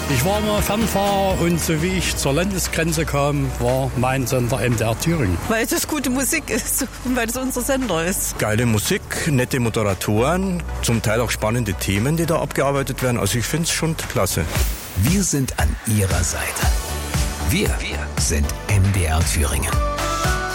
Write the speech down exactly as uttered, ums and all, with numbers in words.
Ich war mal Fernfahrer und so wie ich zur Landesgrenze kam, war mein Sender M D R Thüringen. Weil das gute Musik ist und weil das unser Sender ist. Geile Musik, nette Moderatoren, zum Teil auch spannende Themen, die da abgearbeitet werden. Also ich finde es schon klasse. Wir sind an Ihrer Seite. Wir, wir sind M D R Thüringen.